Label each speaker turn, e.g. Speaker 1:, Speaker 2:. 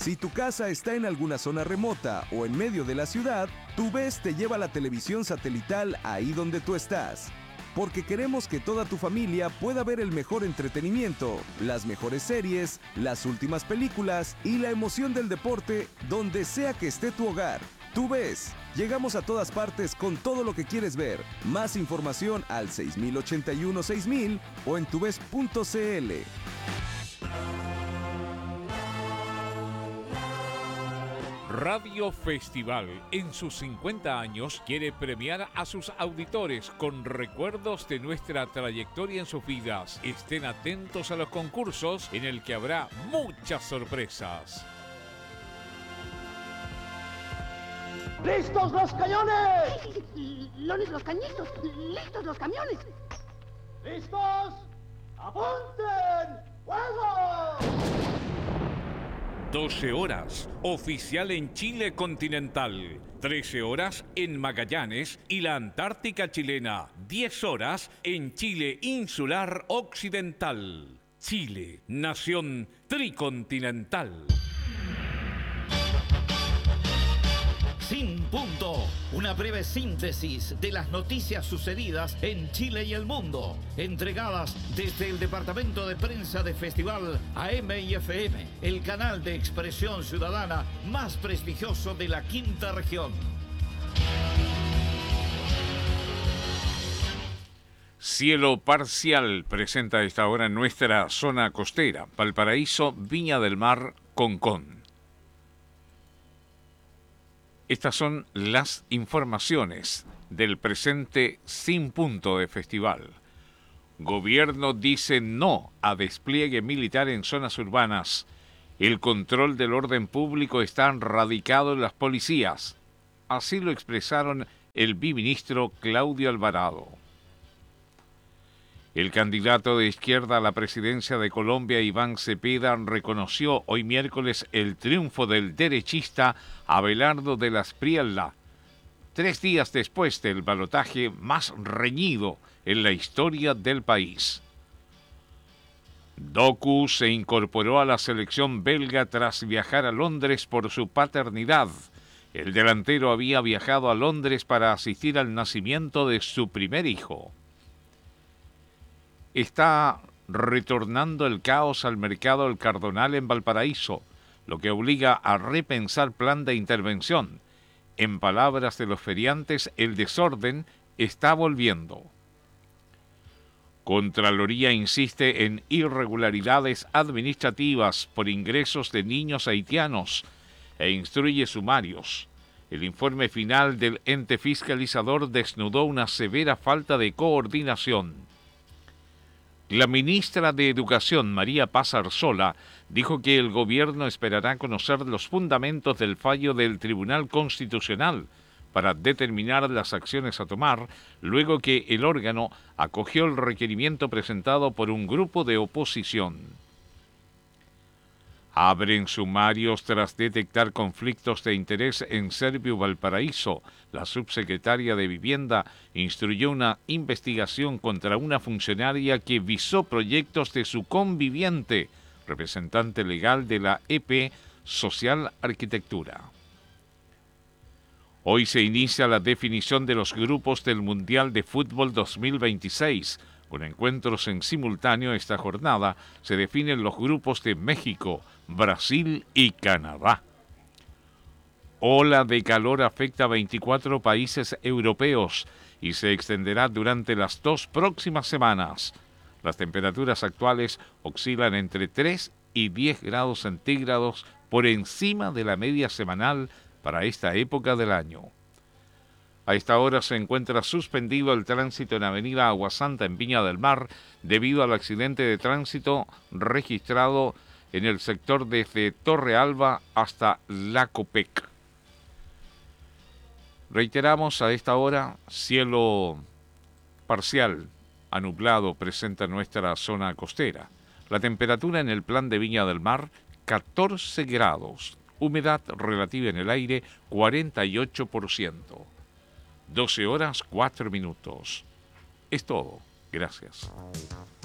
Speaker 1: Si tu casa está en alguna zona remota o en medio de la ciudad, TUVES te lleva la televisión satelital ahí donde tú estás. Porque queremos que toda tu familia pueda ver el mejor entretenimiento, las mejores series, las últimas películas y la emoción del deporte donde sea que esté tu hogar. TUVES, llegamos a todas partes con todo lo que quieres ver. Más información al 6081-6000 o en tuves.cl.
Speaker 2: Radio Festival, en sus 50 años, quiere premiar a sus auditores con recuerdos de nuestra trayectoria en sus vidas. Estén atentos a los concursos en el que habrá muchas sorpresas.
Speaker 3: ¡Listos los cañones!
Speaker 4: Los cañitos, listos los camiones.
Speaker 3: ¡Listos! ¡Apunten! ¡Fuego!
Speaker 2: 12 horas, oficial en Chile continental. 13 horas en Magallanes y la Antártica chilena. 10 horas en Chile insular occidental. Chile, nación tricontinental.
Speaker 5: Sin Punto, una breve síntesis de las noticias sucedidas en Chile y el mundo, entregadas desde el Departamento de Prensa de Festival AM y FM, el canal de expresión ciudadana más prestigioso de la quinta región.
Speaker 2: Cielo parcial presenta a esta hora nuestra zona costera, Valparaíso, Viña del Mar, Concón. Estas son las informaciones del presente Sin Punto de Festival. Gobierno dice no a despliegue militar en zonas urbanas. El control del orden público está radicado en las policías. Así lo expresaron el biministro Claudio Alvarado. El candidato de izquierda a la presidencia de Colombia, Iván Cepeda, reconoció hoy miércoles el triunfo del derechista Abelardo de las Priella, 3 días después del balotaje más reñido en la historia del país. Doku se incorporó a la selección belga tras viajar a Londres por su paternidad. El delantero había viajado a Londres para asistir al nacimiento de su primer hijo. Está retornando el caos al mercado El Cardonal en Valparaíso, lo que obliga a repensar plan de intervención. En palabras de los feriantes, el desorden está volviendo. Contraloría insiste en irregularidades administrativas por ingresos de niños haitianos e instruye sumarios. El informe final del ente fiscalizador desnudó una severa falta de coordinación. La ministra de Educación, María Paz Arzola, dijo que el gobierno esperará conocer los fundamentos del fallo del Tribunal Constitucional para determinar las acciones a tomar, luego que el órgano acogió el requerimiento presentado por un grupo de oposición. Abren sumarios tras detectar conflictos de interés en Servio Valparaíso. La subsecretaria de Vivienda instruyó una investigación contra una funcionaria que visó proyectos de su conviviente, representante legal de la EP Social Arquitectura. Hoy se inicia la definición de los grupos del Mundial de Fútbol 2026. Con encuentros en simultáneo esta jornada se definen los grupos de México, Brasil y Canadá. Ola de calor afecta a 24 países europeos y se extenderá durante las 2 próximas semanas. Las temperaturas actuales oscilan entre 3 y 10 grados centígrados por encima de la media semanal para esta época del año. A esta hora se encuentra suspendido el tránsito en Avenida Aguasanta en Viña del Mar debido al accidente de tránsito registrado en el sector desde Torre Alba hasta La Copec. Reiteramos, a esta hora, cielo parcial a nublado presenta nuestra zona costera. La temperatura en el plan de Viña del Mar, 14 grados. Humedad relativa en el aire, 48%. 12 horas, 4 minutos. Es todo. Gracias.